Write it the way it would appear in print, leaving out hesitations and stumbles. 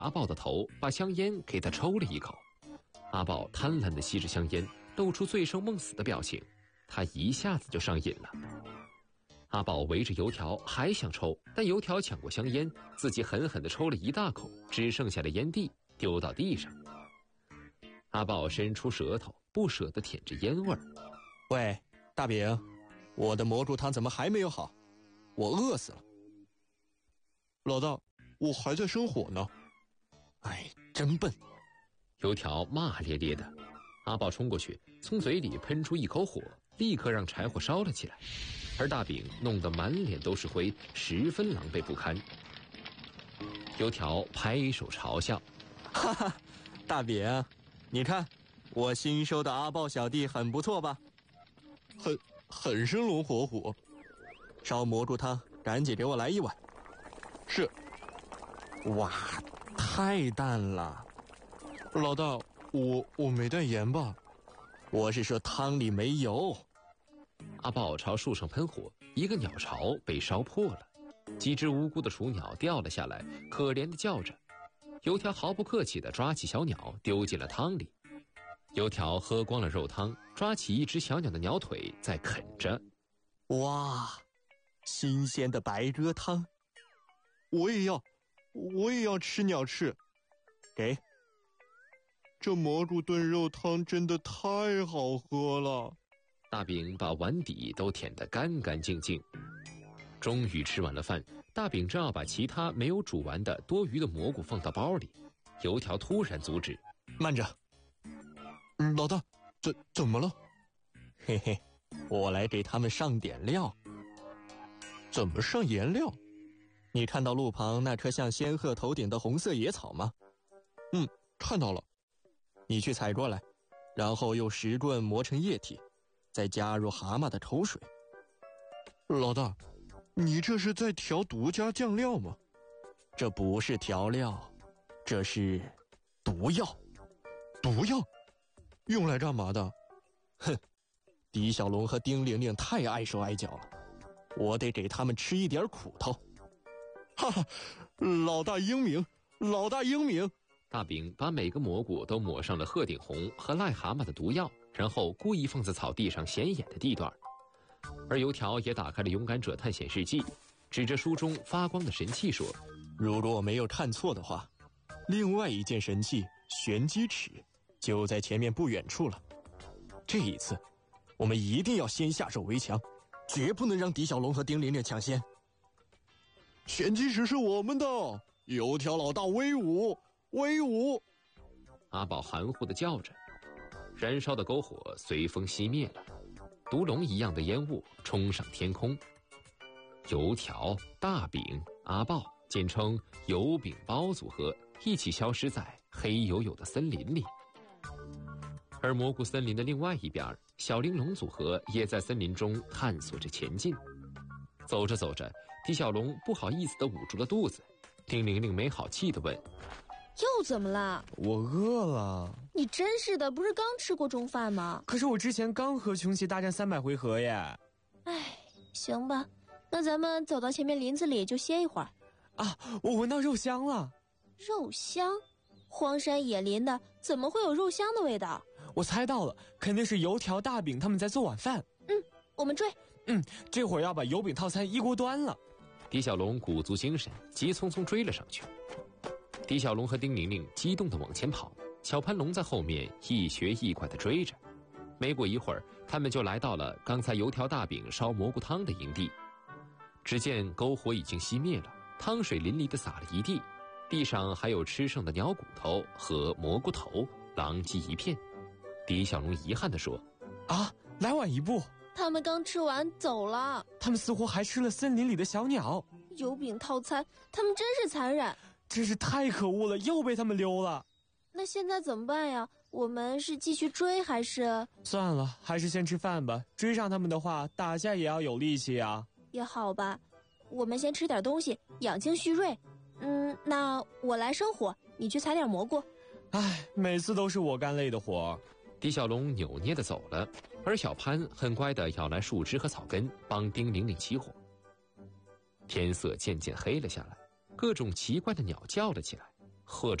阿豹的头，把香烟给他抽了一口。阿豹贪婪地吸着香烟，露出醉生梦死的表情，他一下子就上瘾了。阿豹围着油条还想抽，但油条抢过香烟，自己狠狠地抽了一大口，只剩下的烟蒂丢到地上。阿豹伸出舌头，不舍得舔着烟味儿。 喂，大饼，我的蘑菇汤怎么还没有好？我饿死了。 老大，我还在生火呢。 哎，真笨。 油条骂咧咧的。阿豹冲过去，从嘴里喷出一口火，立刻让柴火烧了起来。而大饼弄得满脸都是灰，十分狼狈不堪。油条拍手嘲笑： 哈哈，大饼，你看我新收的阿豹小弟很不错吧？ 很生龙活虎。 烧蘑菇汤，赶紧给我来一碗。 是。 哇，太淡了。 老大，我没带盐吧？ 我是说汤里没油。 阿豹朝树上喷火，一个鸟巢被烧破了，几只无辜的雏鸟掉了下来，可怜地叫着。油条毫不客气地抓起小鸟丢进了汤里。油条喝光了肉汤，抓起一只小鸟的鸟腿在啃着。 哇，新鲜的白鸽汤。 我也要吃鸟翅。 给。 这蘑菇炖肉汤真的太好喝了。 大饼把碗底都舔得干干净净。终于吃完了饭，大饼正要把其他没有煮完的多余的蘑菇放到包里，油条突然阻止： 慢着。 老大，怎么了？ 嘿嘿，我来给他们上点料。 怎么上颜料？ 你看到路旁那棵像仙鹤头顶的红色野草吗？ 看到了。 你去采过来，然后用石棍磨成液体，再加入蛤蟆的口水。 老大，你这是在调独家酱料吗？ 这不是调料，这是毒药。 毒药？用来干嘛的？ 哼，狄小龙和丁玲玲太碍手碍脚了，我得给他们吃一点苦头。 哈哈，老大英明，老大英明。 大饼把每个蘑菇都抹上了鹤顶红和癞蛤蟆的毒药，然后故意放在草地上显眼的地段。而油条也打开了勇敢者探险日记，指着书中发光的神器说： 如果我没有看错的话，另外一件神器玄机尺就在前面不远处了。这一次我们一定要先下手为强，绝不能让狄小龙和丁玲玲抢先。 玄机尺是我们的，油条老大威武威武！ 阿宝含糊地叫着。燃烧的篝火随风熄灭了，毒龙一样的烟雾冲上天空。油条、大饼、阿豹，简称油饼包组合，一起消失在黑黝黝的森林里。而蘑菇森林的另外一边，小玲珑组合也在森林中探索着前进。走着走着，狄小龙不好意思地捂住了肚子，丁玲玲没好气地问： 又怎么了？ 我饿了。 你真是的，不是刚吃过中饭吗？ 可是我之前刚和穷奇大战300回合耶。 唉，行吧，那咱们走到前面林子里就歇一会儿。 啊，我闻到肉香了。 肉香？荒山野林的，怎么会有肉香的味道？ 我猜到了，肯定是油条、大饼他们在做晚饭。 我们追。 这会儿要把油饼套餐一锅端了。 狄小龙鼓足精神，急匆匆追了上去。狄小龙和丁玲玲激动地往前跑，小潘龙在后面一瘸一拐地追着。没过一会儿，他们就来到了刚才油条大饼烧蘑菇汤的营地。只见篝火已经熄灭了，汤水淋漓地洒了一地，地上还有吃剩的鸟骨头和蘑菇头，狼藉一片。狄小龙遗憾地说： 啊，来晚一步。 他们刚吃完走了。 他们似乎还吃了森林里的小鸟。 油饼套餐，他们真是残忍。 真是太可恶了，又被他们溜了。 那现在怎么办呀？我们是继续追还是…… 算了，还是先吃饭吧。追上他们的话，打架也要有力气啊。 也好吧，我们先吃点东西，养精蓄锐。那我来生火，你去采点蘑菇。 唉，每次都是我干累的活。 狄小龙扭捏地走了，而小潘很乖地咬来树枝和草根，帮丁玲玲起火。天色渐渐黑了下来，各种奇怪的鸟叫了起来， 或者